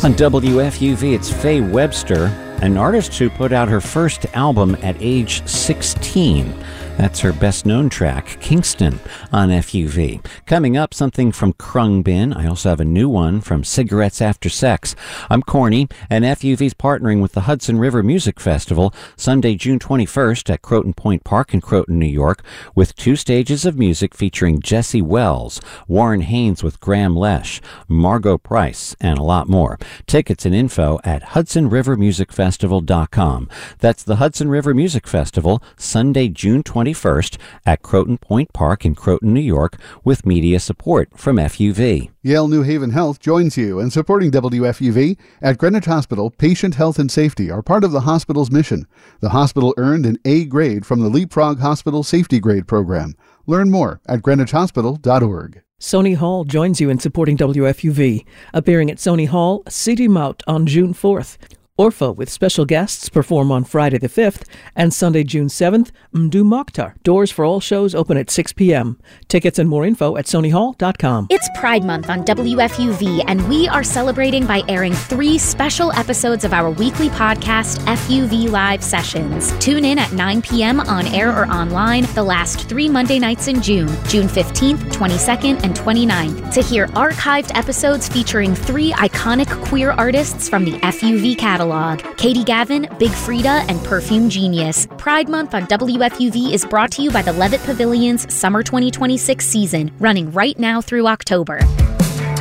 On WFUV, it's Faye Webster, an artist who put out her first album at age 16. That's her best-known track, Kingston, on FUV. Coming up, something from Krungbin. I also have a new one from Cigarettes After Sex. I'm Corny, and FUV's partnering with the Hudson River Music Festival Sunday, June 21st at Croton Point Park in Croton, New York, with 2 stages of music featuring Jesse Wells, Warren Haynes with Graham Lesh, Margot Price, and a lot more. Tickets and info at HudsonRiverMusicFestival.com. That's the Hudson River Music Festival, Sunday, June 21st at Croton Point Park in Croton, New York, with media support from FUV. Yale New Haven Health joins you in supporting WFUV. At Greenwich Hospital, patient health and safety are part of the hospital's mission. The hospital earned an A grade from the Leapfrog Hospital Safety Grade Program. Learn more at greenwichhospital.org. Sony Hall joins you in supporting WFUV, appearing at Sony Hall, City Mout on June 4th. Orpha with special guests perform on Friday the 5th and Sunday, June 7th, Mdu Mokhtar. Doors for all shows open at 6 p.m. Tickets and more info at sonyhall.com. It's Pride Month on WFUV, and we are celebrating by airing 3 special episodes of our weekly podcast, FUV Live Sessions. Tune in at 9 p.m. on air or online the last 3 Monday nights in June 15th, 22nd, and 29th, to hear archived episodes featuring 3 iconic queer artists from the FUV catalog. Katie Gavin, Big Frida, and Perfume Genius. Pride Month on WFUV is brought to you by the Levitt Pavilion's Summer 2026 season, running right now through October.